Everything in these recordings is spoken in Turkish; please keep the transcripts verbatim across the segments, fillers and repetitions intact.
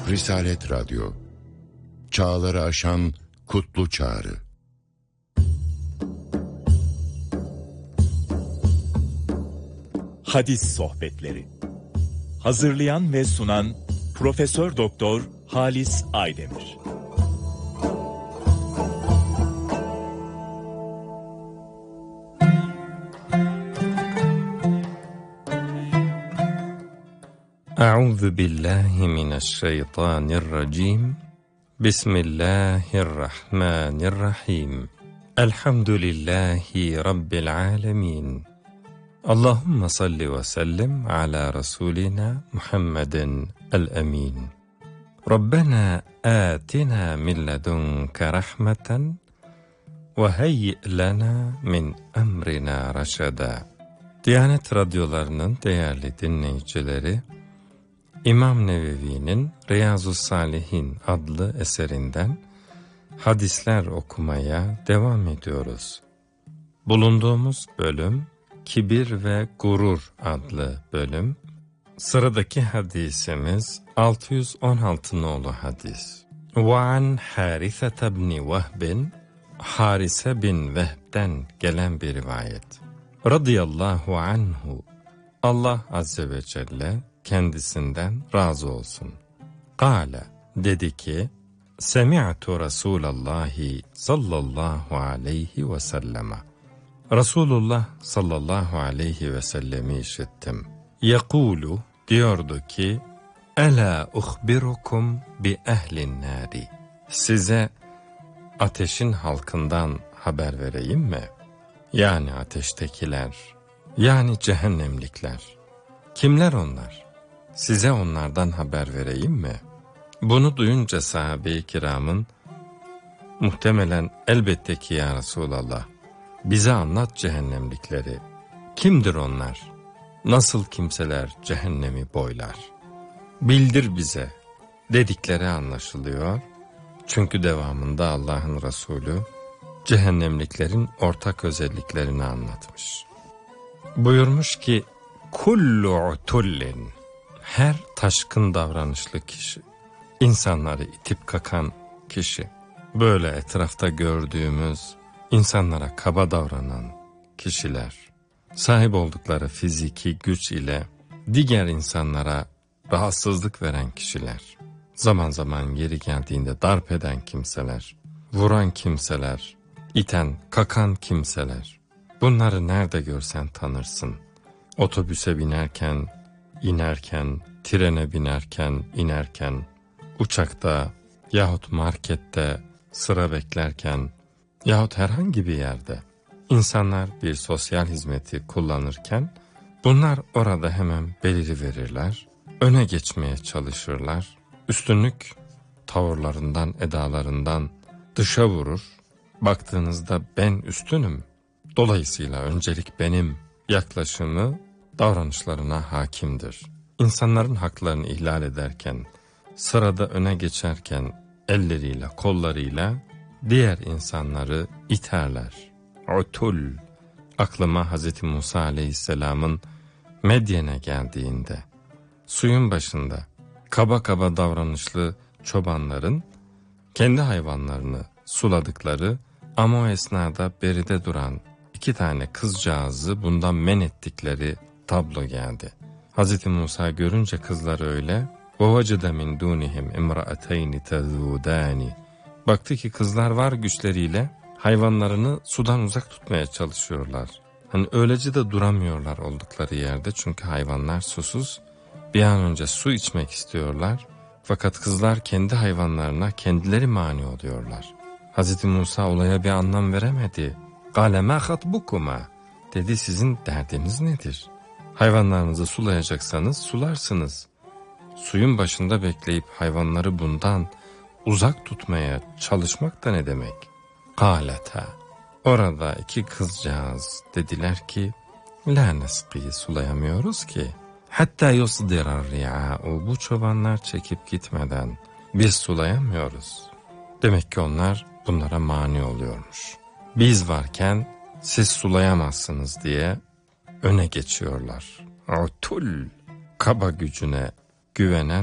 Risalet Radyo, çağları aşan kutlu çağrı. Hadis Sohbetleri. Hazırlayan ve sunan Profesör Doktor Halis Aydemir. Euzu billahi mineşşeytanirracim. Bismillahirrahmanirrahim. Elhamdülillahi rabbil alamin. Allahumme salli ve sellem ala rasulina Muhammedin el-emin. Rabbena atina min ledunke rahmeten ve heyyi lana min emrina raşada. Diyanet radyolarının değerli dinleyicileri, İmam Nevevi'nin Riyazu's-Salihin adlı eserinden hadisler okumaya devam ediyoruz. Bulunduğumuz bölüm Kibir ve Gurur adlı bölüm. Sıradaki hadisimiz altı yüz on altı nolu hadis. وَعَنْ حَارِثَةَ بْنِ وَهْبٍ Harise bin Vehb'den gelen bir rivayet. Radıyallahu anhu, Allah Azze ve Celle kendisinden razı olsun. Kâle, dedi ki, Semi'tu Rasûlallâhi sallallahu aleyhi ve selleme. Resulullah sallallahu aleyhi ve sellemi işittim. Yekûlu, diyordu ki, Ela uhbirukum bi ehlin nâri. Size ateşin halkından haber vereyim mi? Yani ateştekiler, yani cehennemlikler. Kimler onlar? Size onlardan haber vereyim mi? Bunu duyunca sahabe-i kiramın, muhtemelen elbette ki ya Resulallah, bize anlat cehennemlikleri. Kimdir onlar? Nasıl kimseler cehennemi boylar? Bildir bize dedikleri anlaşılıyor. Çünkü devamında Allah'ın Resulü cehennemliklerin ortak özelliklerini anlatmış. Buyurmuş ki, kullu utullin, her taşkın davranışlı kişi, insanları itip kakan kişi, böyle etrafta gördüğümüz insanlara kaba davranan kişiler, sahip oldukları fiziki güç ile diğer insanlara rahatsızlık veren kişiler, zaman zaman yeri geldiğinde darp eden kimseler, vuran kimseler, iten, kakan kimseler, bunları nerede görsen tanırsın. Otobüse binerken, inerken, trene binerken, inerken, uçakta yahut markette sıra beklerken yahut herhangi bir yerde insanlar bir sosyal hizmeti kullanırken bunlar orada hemen beliriverirler, öne geçmeye çalışırlar, üstünlük tavırlarından, edalarından dışa vurur. Baktığınızda ben üstünüm, dolayısıyla öncelik benim yaklaşımı davranışlarına hakimdir. İnsanların haklarını ihlal ederken, sırada öne geçerken elleriyle, kollarıyla diğer insanları iterler. Utul, aklıma Hazreti Musa Aleyhisselam'ın Medyen'e geldiğinde, suyun başında kaba kaba davranışlı çobanların kendi hayvanlarını suladıkları ama o esnada beride duran iki tane kızcağızı bundan men ettikleri tablo geldi. Hazreti Musa görünce kızları öyle, وَوَجَدَ مِنْ دُونِهِمْ اِمْرَأَتَيْنِ تَذُودَانِ Baktı ki kızlar var güçleriyle hayvanlarını sudan uzak tutmaya çalışıyorlar. Hani öylece de duramıyorlar oldukları yerde, çünkü hayvanlar susuz, bir an önce su içmek istiyorlar. Fakat kızlar kendi hayvanlarına kendileri mani oluyorlar. Hazreti Musa olaya bir anlam veremedi. قَالَ مَا خَطْبُكُمَا dedi, sizin derdiniz nedir? Hayvanlarınızı sulayacaksanız sularsınız. Suyun başında bekleyip hayvanları bundan uzak tutmaya çalışmak da ne demek? قَالَتَا Orada iki kızcağız dediler ki, لَا نَسْقِي sulayamıyoruz ki. Hatta yusdira ri'a, o bu çobanlar çekip gitmeden biz sulayamıyoruz. Demek ki onlar bunlara mani oluyormuş. Biz varken siz sulayamazsınız diye öne geçiyorlar. Utul, kaba gücüne güvenen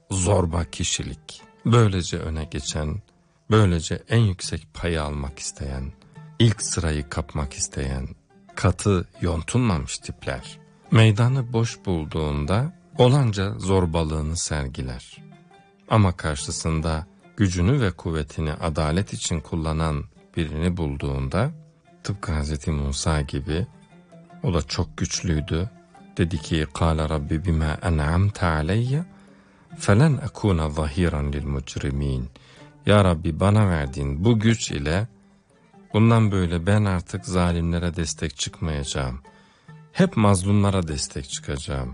zorba kişilik, böylece öne geçen, böylece en yüksek payı almak isteyen, ilk sırayı kapmak isteyen, katı yontunmamış tipler, meydanı boş bulduğunda olanca zorbalığını sergiler. Ama karşısında gücünü ve kuvvetini adalet için kullanan birini bulduğunda, tıpkı Hazreti Musa gibi, o da çok güçlüydü. Dedi ki, قَالَ رَبِّ بِمَا أَنْعَمْتَ عَلَيَّ فَلَنْ أَكُونَ ظَهِيرًا لِلْمُجْرِمِينَ. Ya Rabbi, bana verdiğin bu güç ile bundan böyle ben artık zalimlere destek çıkmayacağım. Hep mazlumlara destek çıkacağım.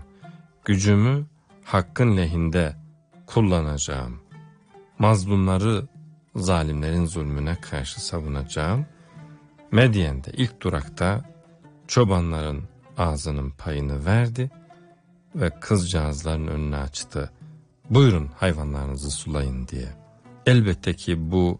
Gücümü hakkın lehinde kullanacağım. Mazlumları zalimlerin zulmüne karşı savunacağım. Medyen'de ilk durakta çobanların ağzının payını verdi ve kızcağızların önünü açtı. Buyurun hayvanlarınızı sulayın diye. Elbette ki bu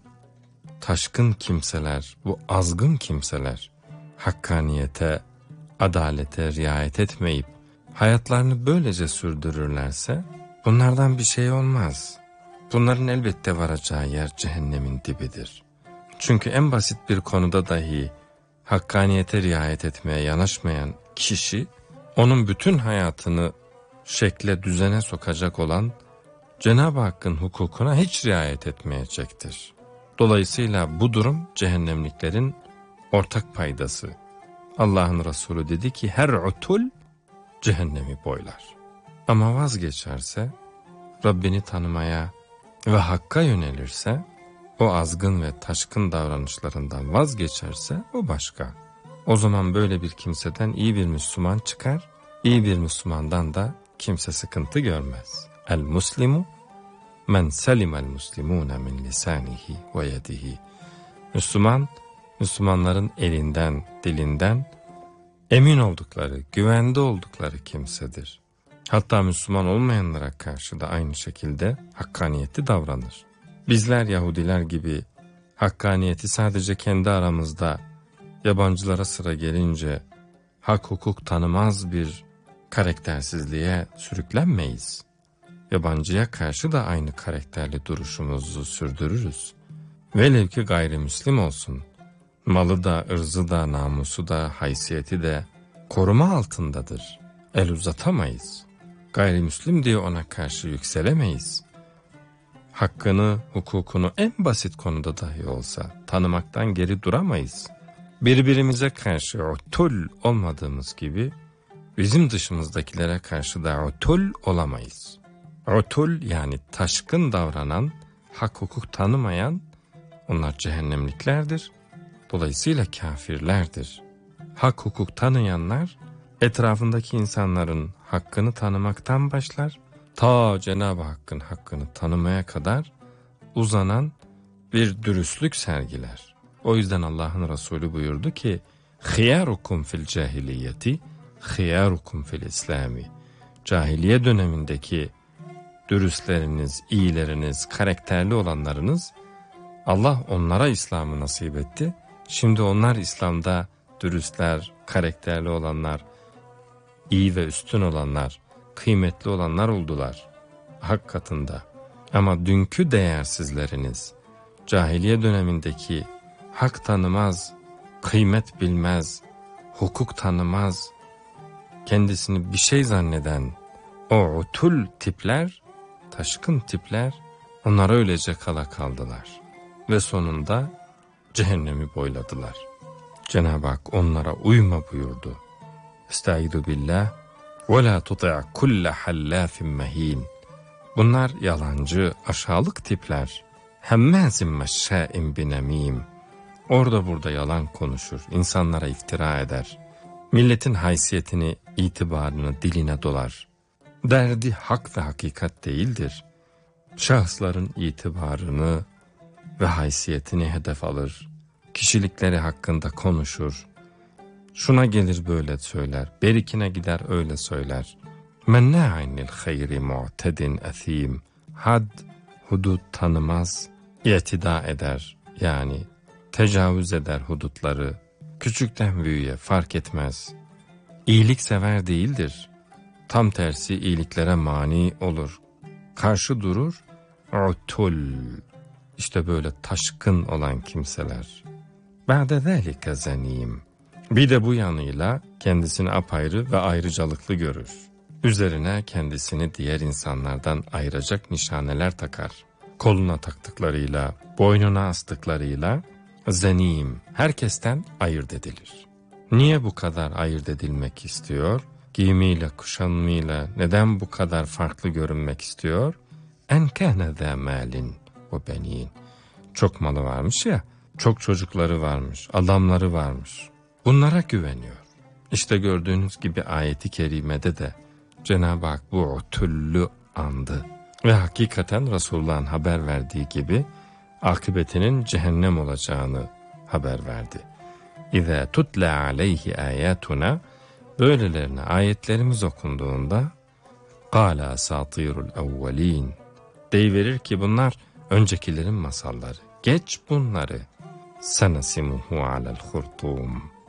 taşkın kimseler, bu azgın kimseler hakkaniyete, adalete riayet etmeyip hayatlarını böylece sürdürürlerse bunlardan bir şey olmaz. Bunların elbette varacağı yer cehennemin dibidir. Çünkü en basit bir konuda dahi hakkaniyete riayet etmeye yanaşmayan kişi, onun bütün hayatını şekle düzene sokacak olan Cenab-ı Hakk'ın hukukuna hiç riayet etmeyecektir. Dolayısıyla bu durum cehennemliklerin ortak paydası. Allah'ın Resulü dedi ki her utul cehennemi boylar. Ama vazgeçerse, Rabbini tanımaya ve Hakk'a yönelirse, o azgın ve taşkın davranışlarından vazgeçerse o başka. O zaman böyle bir kimseden iyi bir Müslüman çıkar, iyi bir Müslümandan da kimse sıkıntı görmez. El-Muslimu men selimel muslimune min lisanihi ve yedihi. Müslüman, Müslümanların elinden, dilinden emin oldukları, güvende oldukları kimsedir. Hatta Müslüman olmayanlara karşı da aynı şekilde hakkaniyetli davranır. Bizler Yahudiler gibi hakkaniyeti sadece kendi aramızda, yabancılara sıra gelince hak hukuk tanımaz bir karaktersizliğe sürüklenmeyiz. Yabancıya karşı da aynı karakterli duruşumuzu sürdürürüz. Velev ki gayrimüslim olsun, malı da, ırzı da, namusu da, haysiyeti de koruma altındadır. El uzatamayız. Gayrimüslim diye ona karşı yükselemeyiz. Hakkını, hukukunu en basit konuda dahi olsa tanımaktan geri duramayız. Birbirimize karşı utul olmadığımız gibi bizim dışımızdakilere karşı da utul olamayız. Utul yani taşkın davranan, hak hukuk tanımayan, onlar cehennemliklerdir. Dolayısıyla kafirlerdir. Hak hukuk tanıyanlar etrafındaki insanların hakkını tanımaktan başlar, ta Cenab-ı Hakk'ın hakkını tanımaya kadar uzanan bir dürüstlük sergiler. O yüzden Allah'ın Resulü buyurdu ki, خِيَارُكُمْ فِي الْجَاهِلِيَّةِ خِيَارُكُمْ فِي الْإِسْلَامِ. Cahiliye dönemindeki dürüstleriniz, iyileriniz, karakterli olanlarınız, Allah onlara İslam'ı nasip etti. Şimdi onlar İslam'da dürüstler, karakterli olanlar, iyi ve üstün olanlar, kıymetli olanlar oldular hak katında. Ama dünkü değersizleriniz, cahiliye dönemindeki hak tanımaz, kıymet bilmez, hukuk tanımaz, kendisini bir şey zanneden o utul tipler, taşkın tipler, onlar öylece kala kaldılar. Ve sonunda cehennemi boyladılar. Cenab-ı Hak onlara uyma buyurdu. Estaizu billah ve la tuti' kulle hallafin mehin. Bunlar yalancı, aşağılık tipler. Hemmazin meşşâin binemîm. Orada burada yalan konuşur, insanlara iftira eder. Milletin haysiyetini, itibarını diline dolar. Derdi hak ve hakikat değildir. Şahısların itibarını ve haysiyetini hedef alır. Kişilikleri hakkında konuşur. Şuna gelir böyle söyler, berikine gider öyle söyler. Mennâ'in lil hayri mu'tedin ethîm. Had, hudut tanımaz, itida eder. Yani tecavüz eder hudutları. Küçükten büyüğe fark etmez. İyilik sever değildir. Tam tersi iyiliklere mani olur. karşı durur. Utul, işte böyle taşkın olan kimseler. Ba'de zâlike zenim, bir de bu yanıyla kendisini apayrı ve ayrıcalıklı görür. Üzerine kendisini diğer insanlardan ayıracak nişaneler takar. Koluna taktıklarıyla, boynuna astıklarıyla zenim, herkesten ayırt edilir. Niye bu kadar ayırt edilmek istiyor? Giyimiyle, kuşanımıyla neden bu kadar farklı görünmek istiyor? En kâne zâ mâlin ve benîn. Çok malı varmış ya, çok çocukları varmış, adamları varmış. Bunlara güveniyor. İşte gördüğünüz gibi ayeti kerimede de Cenab-ı Hak bu utullü andı. Ve hakikaten Resulullah'ın haber verdiği gibi akıbetinin cehennem olacağını haber verdi. İzâ tutla aleyhi âyâtuna, böylelerine ayetlerimiz okunduğunda قَالَ أَسَاطِيرُ الْاَوَّلِينَ, deyiverir ki bunlar öncekilerin masalları. Geç bunları. سَنَسِمُهُ عَلَى الْخُرْطُومِ,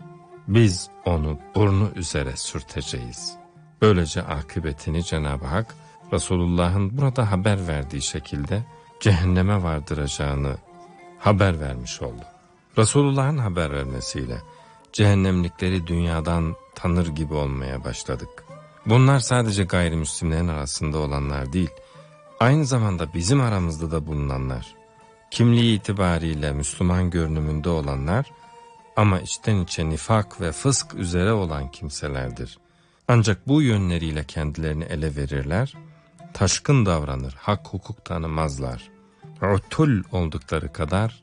biz onu burnu üzere sürteceğiz. Böylece akıbetini Cenab-ı Hak Resulullah'ın burada haber verdiği şekilde cehenneme vardıracağını haber vermiş oldu. Resulullah'ın haber vermesiyle cehennemlikleri dünyadan tanır gibi olmaya başladık. Bunlar sadece gayrimüslimlerin arasında olanlar değil, aynı zamanda bizim aramızda da bulunanlar. Kimliği itibariyle Müslüman görünümünde olanlar ama içten içe nifak ve fısk üzere olan kimselerdir. Ancak bu yönleriyle kendilerini ele verirler, taşkın davranır, hak hukuk tanımazlar. Utul oldukları kadar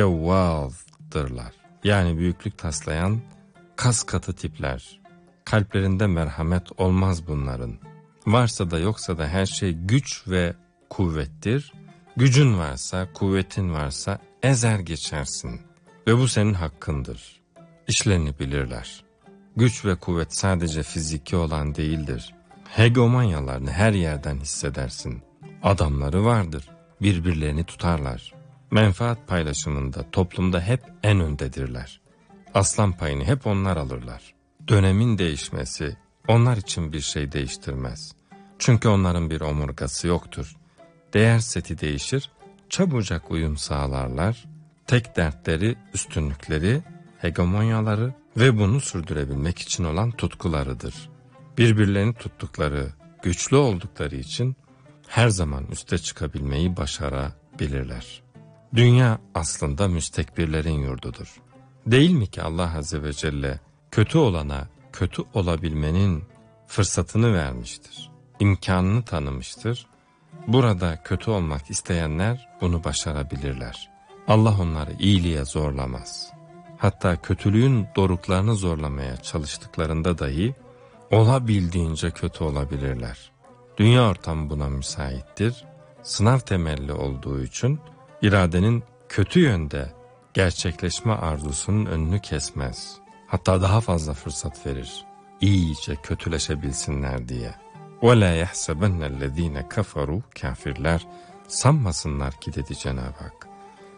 cevvazdırlar. Yani büyüklük taslayan kas katı tipler. Kalplerinde merhamet olmaz bunların. Varsa da yoksa da her şey güç ve kuvvettir. Gücün varsa, kuvvetin varsa ezer geçersin. Ve bu senin hakkındır. İşlerini bilirler. Güç ve kuvvet sadece fiziki olan değildir. Hegemonyalarını her yerden hissedersin. Adamları vardır. Birbirlerini tutarlar. Menfaat paylaşımında toplumda hep en öndedirler. Aslan payını hep onlar alırlar. Dönemin değişmesi onlar için bir şey değiştirmez. Çünkü onların bir omurgası yoktur. Değer seti değişir, çabucak uyum sağlarlar. Tek dertleri, üstünlükleri, hegemonyaları ve bunu sürdürebilmek için olan tutkularıdır. Birbirlerini tuttukları, güçlü oldukları için her zaman üste çıkabilmeyi başarabilirler. Dünya aslında müstekbirlerin yurdudur. Değil mi ki Allah Azze ve Celle kötü olana kötü olabilmenin fırsatını vermiştir, imkanını tanımıştır. Burada kötü olmak isteyenler bunu başarabilirler. Allah onları iyiliğe zorlamaz. Hatta kötülüğün doruklarını zorlamaya çalıştıklarında dahi olabildiğince kötü olabilirler. Dünya ortamı buna müsaittir. Sınav temelli olduğu için iradenin kötü yönde gerçekleşme arzusunun önünü kesmez. Hatta daha fazla fırsat verir. İyice kötüleşebilsinler diye. وَلَا يَحْسَبَنَّ الَّذ۪ينَ كَفَرُوا, kafirler sanmasınlar ki dedi Cenab-ı Hak.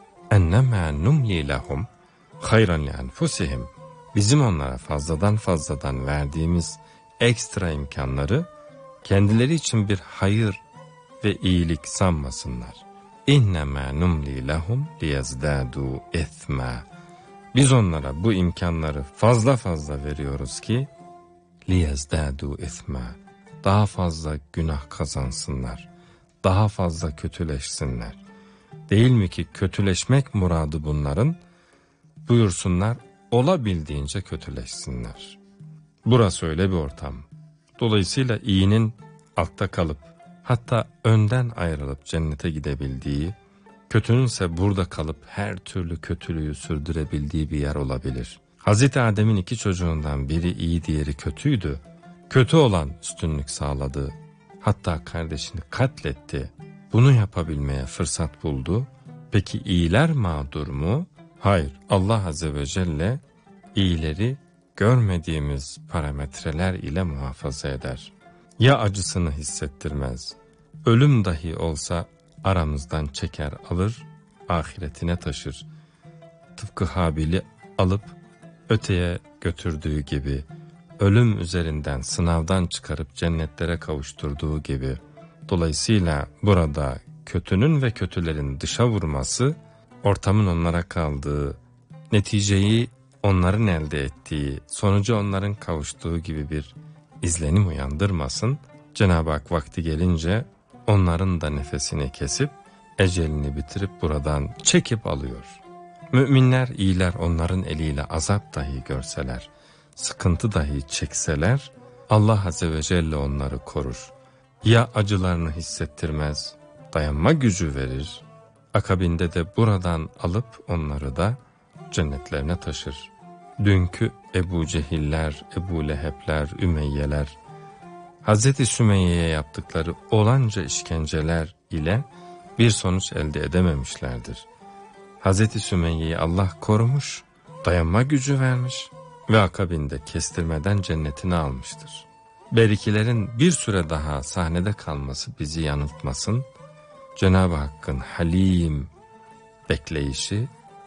اَنَّمَا نُمْلِي لَهُمْ خَيْرًا لِأَنْفُسِهِمْ, bizim onlara fazladan fazladan verdiğimiz ekstra imkanları kendileri için bir hayır ve iyilik sanmasınlar. اِنَّمَا نُمْلِي لَهُمْ لِيَزْدَادُوا اِثْمًا, biz onlara bu imkanları fazla fazla veriyoruz ki لِيَزْدَادُوا اِثْمًا, daha fazla günah kazansınlar, daha fazla kötüleşsinler. Değil mi ki kötüleşmek muradı bunların? Buyursunlar olabildiğince kötüleşsinler. Burası öyle bir ortam. Dolayısıyla iyinin altta kalıp hatta önden ayrılıp cennete gidebildiği, kötünün ise burada kalıp her türlü kötülüğü sürdürebildiği bir yer olabilir. Hazreti Adem'in iki çocuğundan biri iyi, diğeri kötüydü. Kötü olan üstünlük sağladı. Hatta kardeşini katletti. Bunu yapabilmeye fırsat buldu. Peki iyiler mağdur mu? Hayır. Allah Azze ve Celle iyileri görmediğimiz parametreler ile muhafaza eder. Ya acısını hissettirmez, ölüm dahi olsa aramızdan çeker alır, ahiretine taşır. Tıpkı Habil'i alıp öteye götürdüğü gibi, ölüm üzerinden sınavdan çıkarıp cennetlere kavuşturduğu gibi, Dolayısıyla burada kötünün ve kötülerin dışa vurması, ortamın onlara kaldığı, neticeyi onların elde ettiği, sonucu onların kavuştuğu gibi bir izlenim uyandırmasın. Cenab-ı Hak vakti gelince onların da nefesini kesip, ecelini bitirip buradan çekip alıyor. Müminler, iyiler onların eliyle azap dahi görseler, sıkıntı dahi çekseler, Allah Azze ve Celle onları korur. Ya acılarını hissettirmez, dayanma gücü verir, akabinde de buradan alıp onları da cennetlerine taşır. Dünkü Ebu Cehiller, Ebu Lehebler, Ümeyyeler, Hazreti Sümeyye'ye yaptıkları olanca işkenceler ile bir sonuç elde edememişlerdir. Hazreti Sümeyye'yi Allah korumuş, dayanma gücü vermiş ve akabinde kestirmeden cennetini almıştır. Berikilerin bir süre daha sahnede kalması bizi yanıltmasın. Cenab-ı Hakk'ın halim bekleyişi,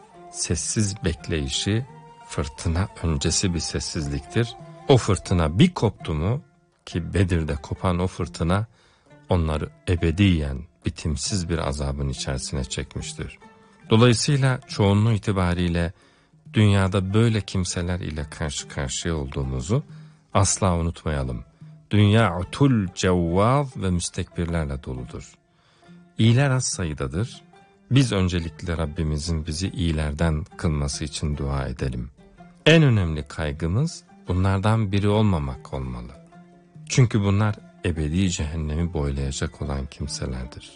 sessiz bekleyişi, fırtına öncesi bir sessizliktir. O fırtına bir koptu mu, ki Bedir'de kopan o fırtına onları ebediyen bitimsiz bir azabın içerisine çekmiştir. Dolayısıyla çoğunluğu itibariyle dünyada böyle kimseler ile karşı karşıya olduğumuzu asla unutmayalım. Dünya utul cevvav ve müstekbirlerle doludur. İyiler az sayıdadır. Biz öncelikle Rabbimizin bizi iyilerden kılması için dua edelim. En önemli kaygımız bunlardan biri olmamak olmalı. Çünkü bunlar ebedi cehennemi boylayacak olan kimselerdir.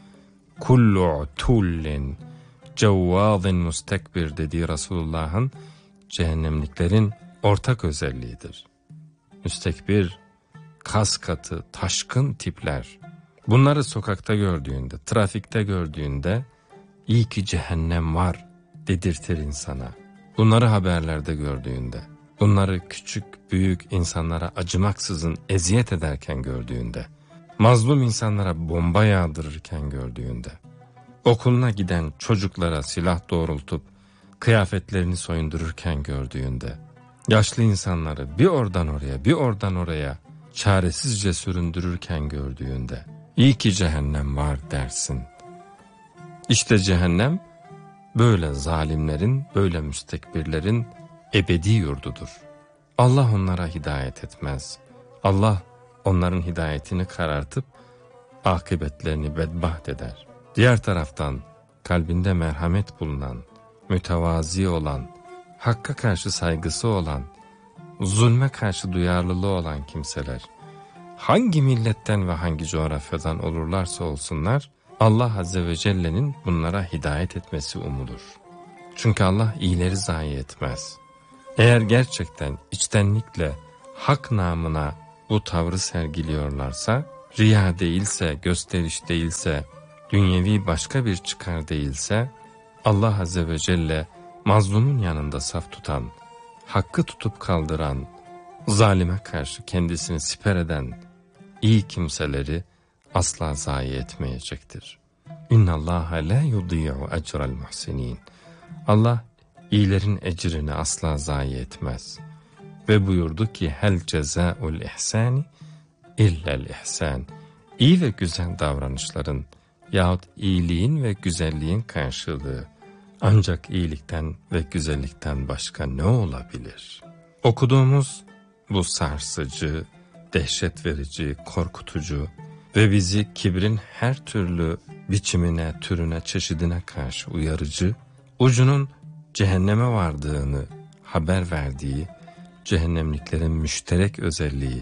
Kullu utullin cevvazin mustekbir dediği Resulullah'ın cehennemliklerin ortak özelliğidir. Müstekbir, kas katı, taşkın tipler. Bunları sokakta gördüğünde, trafikte gördüğünde iyi ki cehennem var dedirtir insana. Bunları haberlerde gördüğünde, bunları küçük büyük insanlara acımaksızın eziyet ederken gördüğünde, mazlum insanlara bomba yağdırırken gördüğünde, okuluna giden çocuklara silah doğrultup kıyafetlerini soyundururken gördüğünde, yaşlı insanları bir oradan oraya bir oradan oraya çaresizce süründürürken gördüğünde, iyi ki cehennem var dersin. İşte cehennem böyle zalimlerin, böyle müstekbirlerin ebedi yurdudur. Allah onlara hidayet etmez. Allah onların hidayetini karartıp akıbetlerini bedbaht eder. Diğer taraftan kalbinde merhamet bulunan, mütevazi olan, hakka karşı saygısı olan, zulme karşı duyarlılığı olan kimseler, hangi milletten ve hangi coğrafyadan olurlarsa olsunlar, Allah Azze ve Celle'nin bunlara hidayet etmesi umulur. Çünkü Allah iyileri zayi etmez. Eğer gerçekten içtenlikle hak namına bu tavrı sergiliyorlarsa, riya değilse, gösteriş değilse, dünyevi başka bir çıkar değilse, Allah Azze ve Celle mazlumun yanında saf tutan, hakkı tutup kaldıran, zalime karşı kendisini siper eden iyi kimseleri asla zayi etmeyecektir. İnna Allaha la yudiyu ecrel muhsinin. Allah iyilerin ecrini asla zayi etmez. Ve buyurdu ki hel cezaul ihsani illel ihsan. İyi ve güzel davranışların yahut iyiliğin ve güzelliğin karşılığı ancak iyilikten ve güzellikten başka ne olabilir? Okuduğumuz bu sarsıcı, dehşet verici, korkutucu ve bizi kibrin her türlü biçimine, türüne, çeşidine karşı uyarıcı, ucunun cehenneme vardığını haber verdiği cehennemliklerin müşterek özelliği,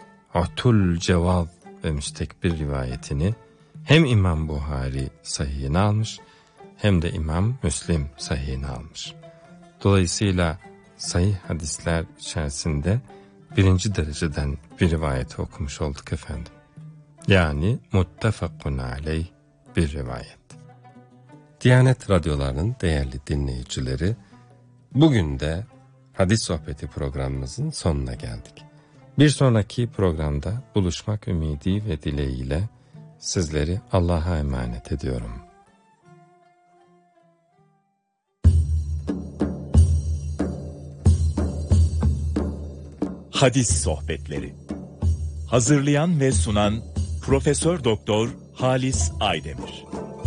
Atul Cevav ve müstekbir rivayetini hem İmam Buhari sahihine almış hem de İmam Müslim sahihine almış. Dolayısıyla sahih hadisler içerisinde birinci dereceden bir rivayeti okumuş olduk efendim. Yani muttefakun aleyh bir rivayet. Diyanet radyolarının değerli dinleyicileri, bugün de hadis sohbeti programımızın sonuna geldik. Bir sonraki programda buluşmak ümidi ve dileğiyle sizleri Allah'a emanet ediyorum. Hadis sohbetleri. Hazırlayan ve sunan Profesör Doktor Halis Aydemir.